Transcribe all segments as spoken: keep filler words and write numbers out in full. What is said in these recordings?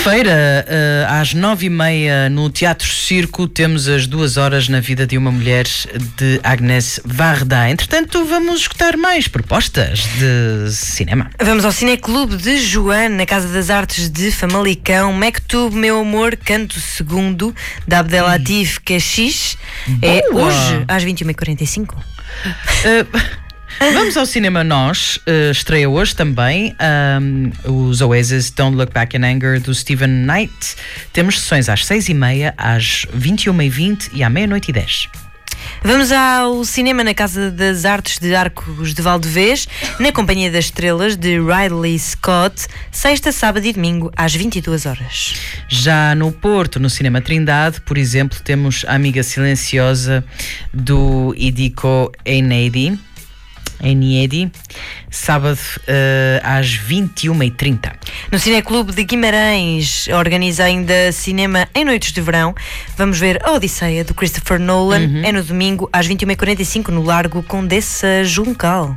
Sexta-feira, às nove e meia, no Teatro Circo, temos as duas horas na vida de uma mulher, de Agnès Varda. Entretanto, vamos escutar mais propostas de cinema. Vamos ao Cineclube de Joane, na Casa das Artes de Famalicão. Mektoub, Meu Amor, Canto Segundo, de Abdelatif Kechiche. É hoje, às vinte e uma e quarenta e cinco. Uh... Vamos ao cinema nós, uh, estreia hoje também um, os Oasis Don't Look Back in Anger, do Stephen Knight. Temos sessões às seis e meia, às vinte e uma e vinte e à meia-noite e dez. Vamos ao cinema na Casa das Artes de Arcos de Valdevez, na Companhia das Estrelas, de Ridley Scott, sexta, sábado e domingo, às vinte e duas horas. Já no Porto, no Cinema Trindade, por exemplo, temos A Amiga Silenciosa, do Idiko Eneidi. Eniedi, sábado uh, às vinte e uma e trinta. No Cineclube de Guimarães organiza ainda cinema em noites de verão. Vamos ver A Odisseia, do Christopher Nolan. Uhum. É no domingo às vinte e uma e quarenta e cinco, no Largo Condessa Juncal.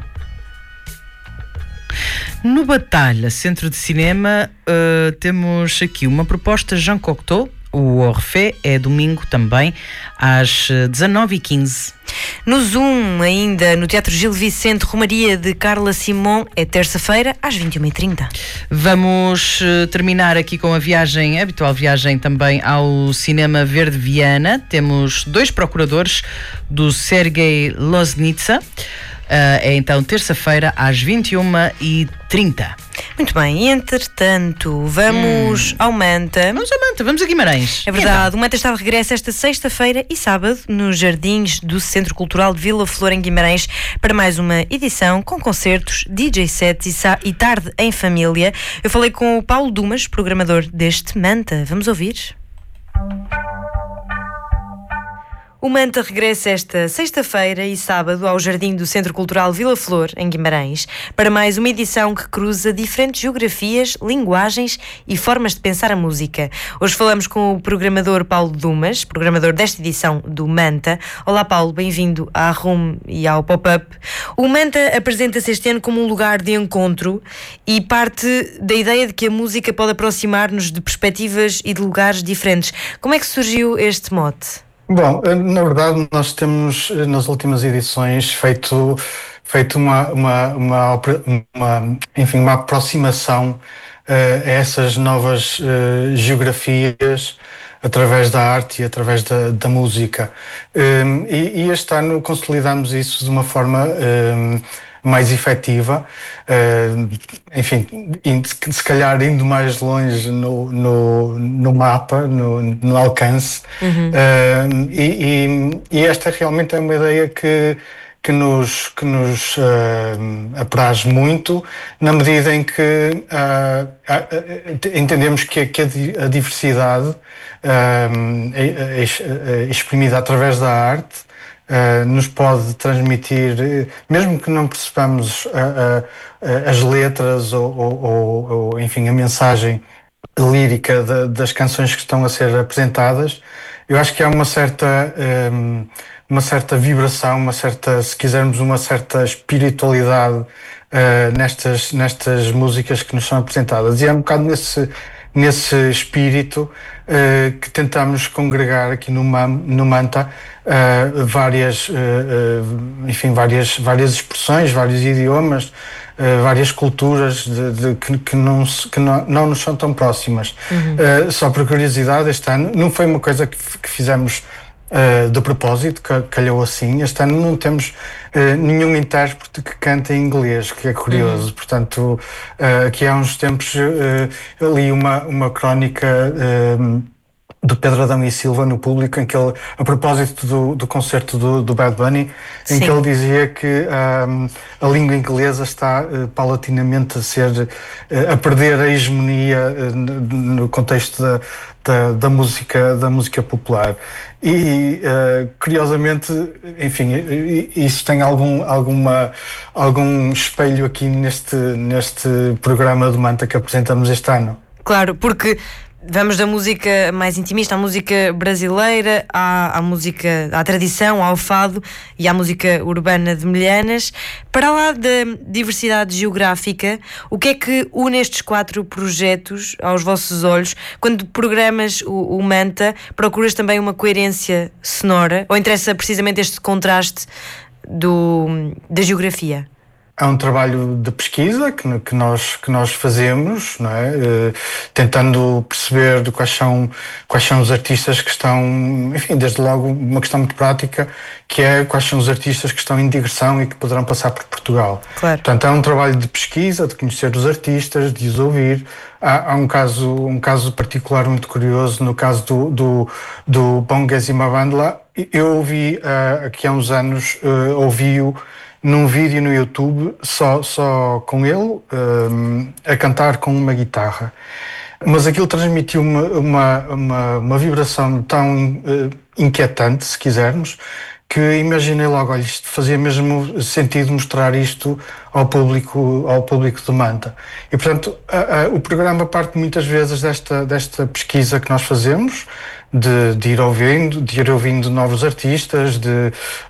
No Batalha, Centro de Cinema, uh, temos aqui uma proposta Jean Cocteau. O Orfé é domingo também, às dezanove e quinze. No Zoom, ainda no Teatro Gil Vicente, Romaria, de Carla Simon, é terça-feira, às vinte e uma e trinta. Vamos uh, terminar aqui com a viagem, a habitual viagem também ao Cinema Verde Viana. Temos dois procuradores do Sergei Loznitsa. Uh, é então terça-feira às vinte e uma e trinta. Muito bem, e entretanto, vamos hum. ao Manta. Vamos ao Manta, vamos a Guimarães. É verdade, então? O Manta está de regresso esta sexta-feira e sábado nos jardins do Centro Cultural de Vila Flor, em Guimarães, para mais uma edição com concertos, D J sets e, e tarde em família. Eu falei com o Paulo Dumas, programador deste Manta. Vamos ouvir. O Manta regressa esta sexta-feira e sábado ao Jardim do Centro Cultural Vila Flor, em Guimarães, para mais uma edição que cruza diferentes geografias, linguagens e formas de pensar a música. Hoje falamos com o programador Paulo Dumas, programador desta edição do Manta. Olá Paulo, bem-vindo à Room e ao Pop-Up. O Manta apresenta-se este ano como um lugar de encontro e parte da ideia de que a música pode aproximar-nos de perspectivas e de lugares diferentes. Como é que surgiu este mote? Bom, na verdade nós temos nas últimas edições feito, feito uma, uma, uma, uma, enfim, uma aproximação uh, a essas novas uh, geografias através da arte e através da, da música. Um, e, e este ano consolidamos isso de uma forma um, mais efetiva, uh, enfim, se calhar indo mais longe no, no, no mapa, no, no alcance. Uhum. Uh, e, e, e esta realmente é uma ideia que, que nos, que nos uh, apraz muito, na medida em que uh, uh, entendemos que, que a diversidade uh, é, é, é exprimida através da arte Uh, nos pode transmitir, mesmo que não percebamos uh, uh, uh, as letras ou, ou, ou, ou, enfim, a mensagem lírica de, das canções que estão a ser apresentadas, eu acho que há uma certa, um, uma certa vibração, uma certa, se quisermos, uma certa espiritualidade uh, nestas, nestas músicas que nos são apresentadas. E é um bocado nesse, nesse espírito uh, que tentamos congregar aqui no, no Manta Uh, várias, uh, uh, enfim, várias, várias expressões, vários idiomas, uh, várias culturas de, de, que, que, não, que não, não nos são tão próximas. Uhum. Uh, só por curiosidade, este ano não foi uma coisa que, que fizemos uh, de propósito, que calhou assim. Este ano não temos uh, nenhum intérprete que canta em inglês, que é curioso. Uhum. Portanto, uh, aqui há uns tempos uh, eu li uma, uma crónica uh, do Pedro Adão e Silva no Público, em que ele, a propósito do, do concerto do, do Bad Bunny, em Sim. que ele dizia que um, a língua inglesa está uh, paulatinamente a ser, uh, a perder a hegemonia uh, no contexto da, da, da, música, da música popular. E, uh, curiosamente, enfim, isso tem algum, alguma, algum espelho aqui neste, neste programa do Manta que apresentamos este ano. Claro, porque Vamos da música mais intimista à música brasileira, à, à música, à tradição, ao fado e à música urbana de Milhanas. Para lá da diversidade geográfica, o que é que une estes quatro projetos aos vossos olhos? Quando programas o, o Manta, procuras também uma coerência sonora ou interessa precisamente este contraste do, da geografia? É um trabalho de pesquisa que, que, nós, que nós fazemos, não é? Uh, tentando perceber quais são, quais são os artistas que estão, enfim, desde logo uma questão muito prática, que é quais são os artistas que estão em digressão e que poderão passar por Portugal. Claro. Portanto, é um trabalho de pesquisa, de conhecer os artistas, de os ouvir. Há, há um, caso, um caso particular muito curioso, no caso do, do, do Bongezi Mabandla. Eu ouvi, uh, aqui há uns anos, uh, ouvi-o num vídeo no YouTube, só, só com ele, um, a cantar com uma guitarra. Mas aquilo transmitiu uma, uma, uma, uma vibração tão uh, inquietante, se quisermos, que imaginei logo, olha, isto fazia mesmo sentido mostrar isto ao público, ao público de Manta. E, portanto, a, a, o programa parte muitas vezes desta, desta pesquisa que nós fazemos, de, de ir ouvindo, de ir ouvindo novos artistas, de,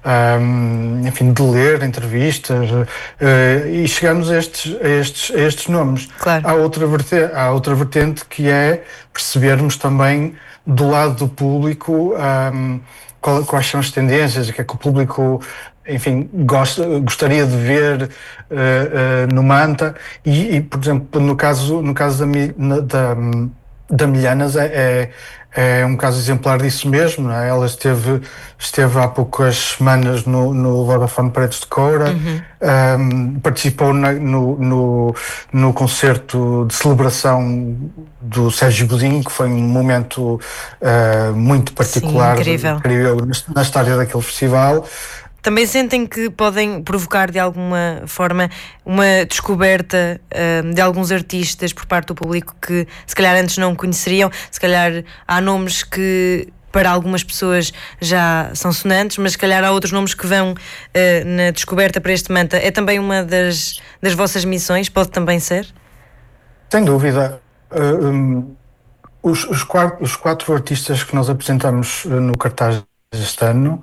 um, enfim, de ler entrevistas, uh, e chegamos a estes, a estes, a estes nomes. Claro. Há outra vertente, há outra vertente que é percebermos também do lado do público um, quais são as tendências, o que é que o público, enfim, gosta, gostaria de ver uh, uh, no Manta. E, e, por exemplo, no caso, no caso da, da, da Milhanas é, é, é um caso exemplar disso mesmo, não é? Ela esteve, esteve há poucas semanas no, no Vodafone Paredes de Coura, uhum. um, participou na, no, no, no concerto de celebração do Sérgio Godinho, que foi um momento uh, muito particular. Sim, incrível. incrível na história daquele festival. Também sentem que podem provocar de alguma forma uma descoberta uh, de alguns artistas por parte do público que se calhar antes não conheceriam? Se calhar há nomes que para algumas pessoas já são sonantes, mas se calhar há outros nomes que vão uh, na descoberta para este Manta. É também uma das, das vossas missões? Pode também ser? Sem dúvida. Uh, um, os, os, quatro, os quatro artistas que nós apresentamos no cartaz deste ano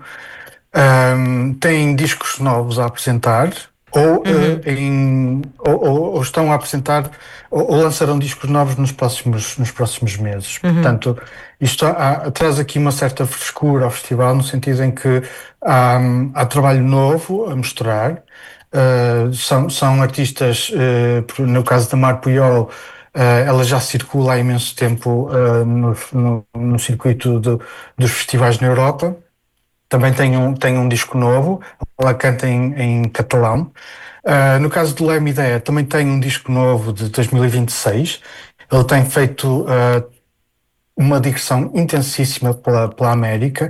Um, têm discos novos a apresentar ou, uhum. uh, em, ou, ou, ou estão a apresentar ou, ou lançarão discos novos nos próximos, nos próximos meses. Uhum. Portanto, isto há, traz aqui uma certa frescura ao festival, no sentido em que há, há trabalho novo a mostrar. Uh, são, são artistas, uh, no caso da Mar Puyol, uh, ela já circula há imenso tempo uh, no, no, no circuito de, dos festivais na Europa. Também tem um, tem um disco novo, ela canta em, em catalão. Uh, no caso de Leme Ideia, também tem um disco novo de dois mil e vinte e seis. Ele tem feito uh, uma digressão intensíssima pela, pela América.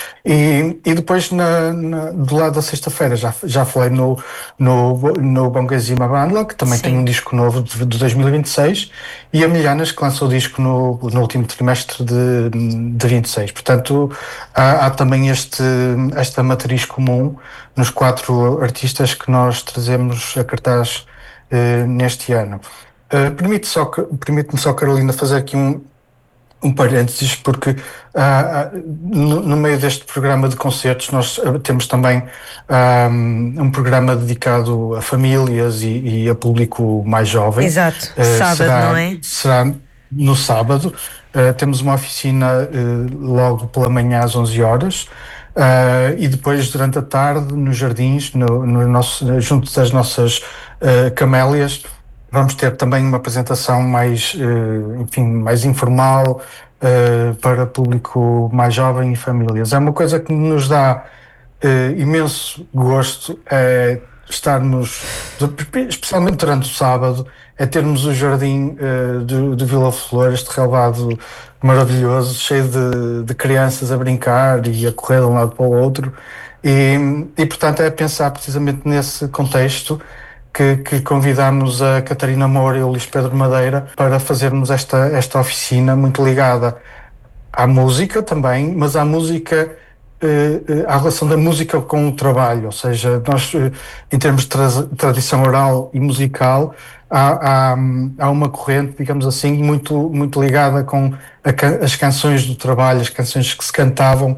E, e depois, na, na, do lado da sexta-feira, já, já falei no, no, no Bongezi Mabandla, que também Sim. tem um disco novo de, de dois mil e vinte e seis, e a Milhanas, que lançou o disco no, no último trimestre de, de vinte e seis. Portanto, há, há também este, esta matriz comum nos quatro artistas que nós trazemos a cartaz eh, neste ano. Uh, permite só, permite-me só, Carolina, fazer aqui um Um parênteses, porque ah, no, no meio deste programa de concertos nós temos também ah, um programa dedicado a famílias e, e a público mais jovem. Exato, uh, sábado, será, não é? Será no sábado. Uh, temos uma oficina uh, logo pela manhã às onze horas uh, e depois durante a tarde nos jardins, no, no nosso, junto das nossas uh, camélias. Vamos ter também uma apresentação mais, enfim, mais informal uh, para público mais jovem e famílias. É uma coisa que nos dá uh, imenso gosto, é estarmos, especialmente durante o sábado, é termos o jardim uh, de, de Vila Flor, este relvado maravilhoso, cheio de, de crianças a brincar e a correr de um lado para o outro. E, e portanto, é pensar precisamente nesse contexto Que, que convidámos a Catarina Moura e o Luís Pedro Madeira para fazermos esta, esta oficina muito ligada à música também, mas à música à relação da música com o trabalho, ou seja, nós, em termos de tra- tradição oral e musical, há, há, há uma corrente, digamos assim, muito, muito ligada com a, as canções do trabalho, as canções que se cantavam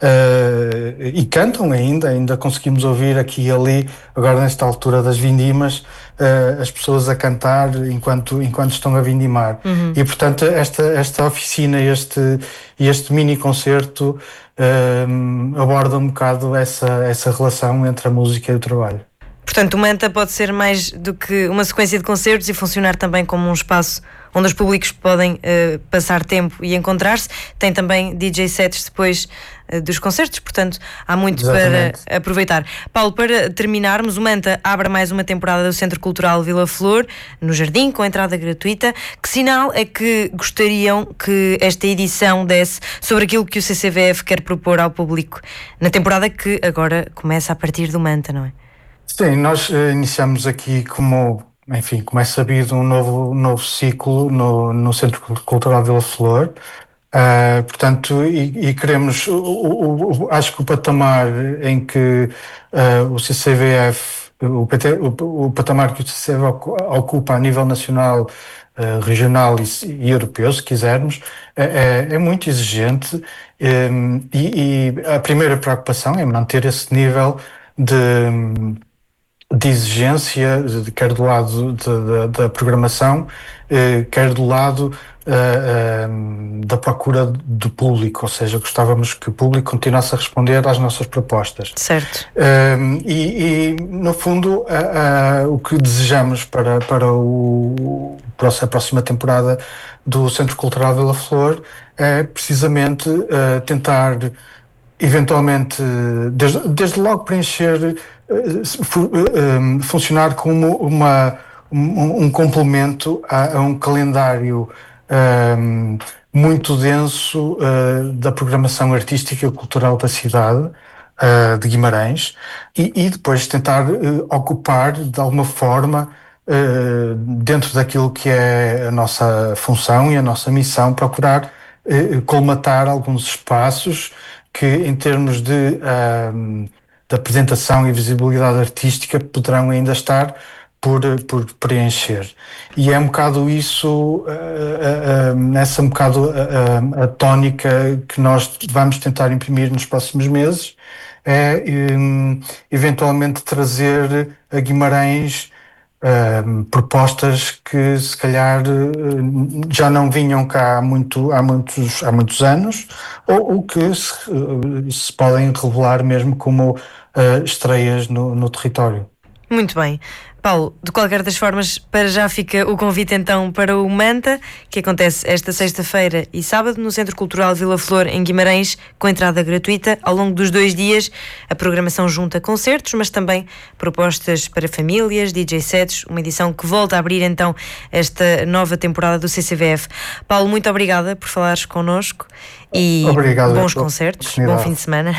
uh, e cantam ainda, ainda conseguimos ouvir aqui e ali, agora nesta altura das vindimas, uh, as pessoas a cantar enquanto, enquanto estão a vindimar. Uhum. E, portanto, esta, esta oficina, este, este mini concerto uh, aborda um bocado essa, essa relação entre a música e o trabalho. Portanto, o Manta pode ser mais do que uma sequência de concertos e funcionar também como um espaço onde os públicos podem uh, passar tempo e encontrar-se. Tem também D J sets depois uh, dos concertos, portanto há muito Exatamente. Para aproveitar. Paulo, para terminarmos, o Manta abre mais uma temporada do Centro Cultural Vila Flor, no Jardim, com entrada gratuita. Que sinal é que gostariam que esta edição desse sobre aquilo que o C C V F quer propor ao público na temporada que agora começa a partir do Manta, não é? Sim, nós uh, iniciamos aqui como, enfim, como é sabido, um novo, novo ciclo no, no Centro Cultural Vila Flor, uh, portanto, e, e queremos, o, o, o, acho que o patamar em que uh, o C C V F, o, P T, o, o patamar que o C C V F ocupa a nível nacional, uh, regional e, e europeu, se quisermos, é, é muito exigente, um, e, e a primeira preocupação é manter esse nível de... de exigência, quer do lado de, de, da programação, eh, quer do lado eh, eh, da procura do público, ou seja, gostávamos que o público continuasse a responder às nossas propostas. Certo. Eh, e, e, no fundo, a, a, o que desejamos para, para o, a próxima temporada do Centro Cultural Vila Flor é precisamente eh, tentar, eventualmente, desde, desde logo preencher, funcionar como uma, um, um complemento a, a um calendário um, muito denso uh, da programação artística e cultural da cidade uh, de Guimarães e, e depois tentar uh, ocupar de alguma forma, uh, dentro daquilo que é a nossa função e a nossa missão, procurar uh, colmatar alguns espaços que, em termos de uh, de apresentação e visibilidade artística, poderão ainda estar por, por preencher. E é um bocado isso, uh, uh, uh, essa um bocado uh, uh, a tónica que nós vamos tentar imprimir nos próximos meses, é um, eventualmente trazer a Guimarães uh, propostas que se calhar uh, já não vinham cá há, muito, há, muitos, há muitos anos, ou, ou que se, uh, se podem revelar mesmo como uh, estreias no, no território. Muito bem. Paulo, de qualquer das formas, para já fica o convite então para o Manta, que acontece esta sexta-feira e sábado no Centro Cultural Vila Flor, em Guimarães, com entrada gratuita. Ao longo dos dois dias, a programação junta concertos, mas também propostas para famílias, D J sets, uma edição que volta a abrir então esta nova temporada do C C V F. Paulo, muito obrigada por falares connosco e Obrigado, bons concertos, bom fim de semana.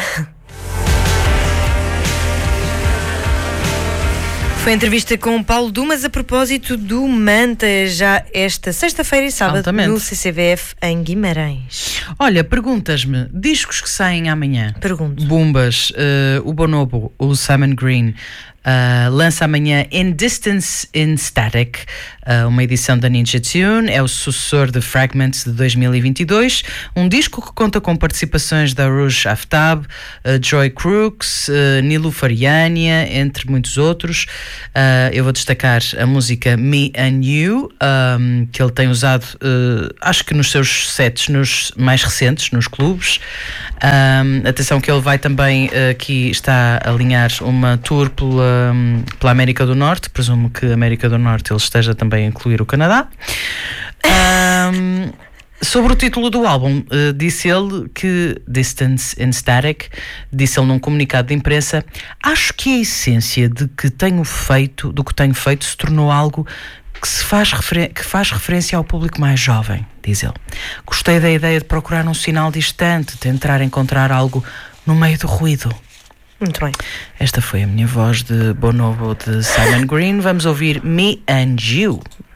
Foi a entrevista com o Paulo Dumas a propósito do Manta, já esta sexta-feira e sábado Altamente. No C C V F em Guimarães. Olha, perguntas-me, discos que saem amanhã? Pergunto. Bombas, uh, o Bonobo, o Simon Green, uh, lança amanhã In Distance in Static, uh, uma edição da Ninja Tune, é o sucessor de Fragments de dois mil e vinte e dois, um disco que conta com participações da Rouge Aftab, uh, Joy Crooks, uh, Nilu Fariania, entre muitos outros. Uh, eu vou destacar a música Me and You, um, que ele tem usado, uh, acho que nos seus sets nos mais recentes, nos clubes. Um, atenção que ele vai também, uh, aqui está a alinhar uma tour pela, um, pela América do Norte, presumo que a América do Norte ele esteja também a incluir o Canadá. Um, Sobre o título do álbum, uh, disse ele que Distance in Static, disse ele num comunicado de imprensa: acho que a essência de que tenho feito, do que tenho feito se tornou algo que, se faz, refer- que faz referência ao público mais jovem, diz ele. Gostei da ideia de procurar um sinal distante, de tentar encontrar algo no meio do ruído. Muito bem. Esta foi a minha voz de Bonobo de Simon Green. Vamos ouvir Me and You.